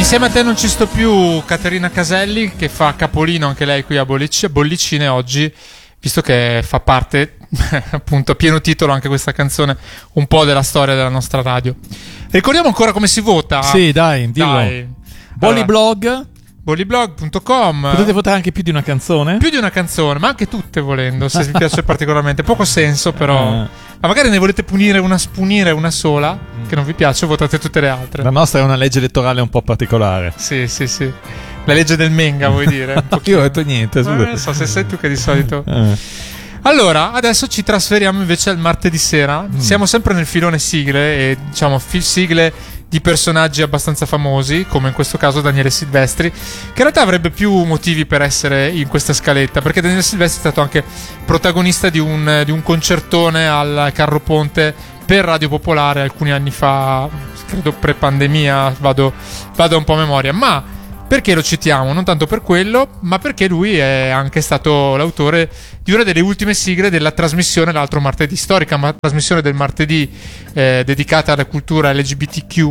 Insieme a te non ci sto più, Caterina Caselli, che fa capolino anche lei qui a Bollicine oggi, visto che fa parte, appunto, a pieno titolo anche questa canzone, un po' della storia della nostra radio. Ricordiamo ancora come si vota? Sì, dai, dillo. Bollyblog. Bollyblog.com. Potete votare anche più di una canzone? Più di una canzone, ma anche tutte volendo, se vi piace particolarmente. Poco senso però. Ma magari ne volete punire una sola, che non vi piace, votate tutte le altre. La nostra è una legge elettorale un po' particolare. Sì. La legge del Menga, vuoi dire? Io ho detto niente, non so se sei tu che di solito. Allora, adesso ci trasferiamo invece al martedì sera. Siamo sempre nel filone sigle e diciamo sigle di personaggi abbastanza famosi, come in questo caso Daniele Silvestri, che in realtà avrebbe più motivi per essere in questa scaletta, perché Daniele Silvestri è stato anche protagonista di un concertone al Carro Ponte per Radio Popolare alcuni anni fa, credo pre-pandemia, vado un po' a memoria, ma perché lo citiamo? Non tanto per quello, ma perché lui è anche stato l'autore di una delle ultime sigle della trasmissione L'altro martedì, storica trasmissione del martedì dedicata alla cultura LGBTQ+,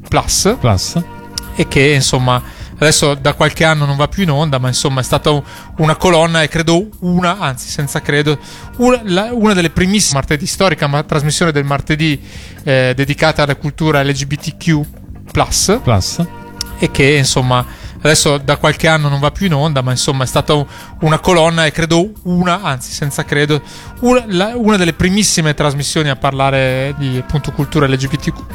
e che insomma adesso da qualche anno non va più in onda, ma insomma è stata una colonna e credo una delle primissime martedì, storica trasmissione del martedì dedicata alla cultura LGBTQ+, e che insomma adesso da qualche anno non va più in onda, ma insomma è stata una colonna e credo una delle primissime trasmissioni a parlare di appunto cultura LGBTQ+,